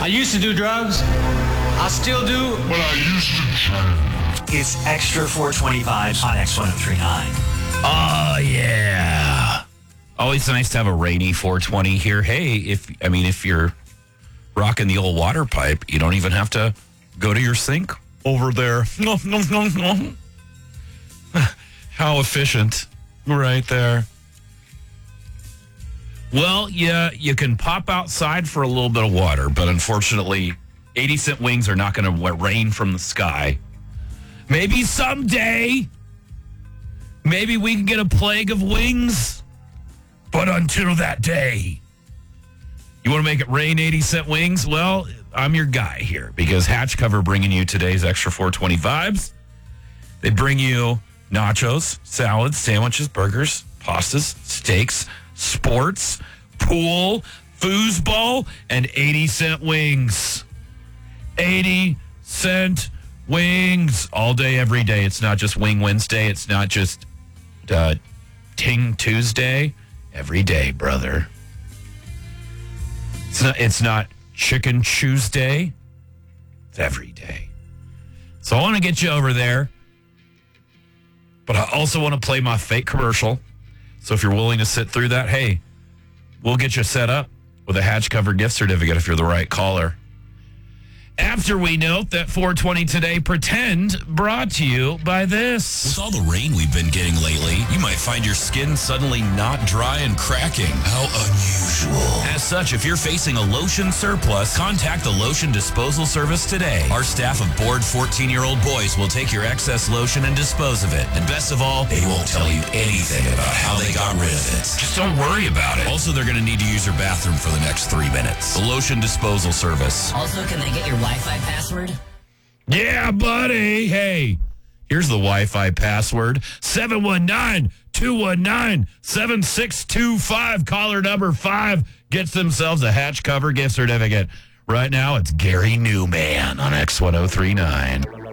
I used to do drugs. I still do. But I used to drink. It's Extra 425 on X1039. Oh, yeah. Always nice to have a rainy 420 here. Hey, if you're rocking the old water pipe, you don't even have to go to your sink over there. How efficient. Right there. Well, yeah, you can pop outside for a little bit of water, but unfortunately, 80-cent wings are not going to rain from the sky. Maybe someday, maybe we can get a plague of wings, but until that day, you want to make it rain 80-cent wings? Well, I'm your guy here because Hatch Cover bringing you today's Extra 420 vibes. They bring you nachos, salads, sandwiches, burgers, pastas, steaks, sports, pool, foosball, and 80-cent wings. 80-cent wings all day, every day. It's not just Wing Wednesday. It's not just Ting Tuesday. Every day, brother. It's not Chicken Tuesday. It's every day. So I want to get you over there, but I also want to play my fake commercial. So if you're willing to sit through that, hey, we'll get you set up with a Hatch Cover gift certificate if you're the right caller. After we note that 420 Today Pretend brought to you by this. With all the rain we've been getting lately, you might find your skin suddenly not dry and cracking. How unusual. As such, if you're facing a lotion surplus, contact the Lotion Disposal Service today. Our staff of bored 14-year-old boys will take your excess lotion and dispose of it. And best of all, they won't tell you anything about how they got rid of it. Just don't worry about it. Also, they're going to need to use your bathroom for the next 3 minutes. The Lotion Disposal Service. Also, can they get your Wi-Fi password? Yeah, buddy. Hey, here's the Wi-Fi password. 719-219-7625. Caller number 5 gets themselves a Hatch Cover gift certificate. Right now, it's Gary Newman on X1039.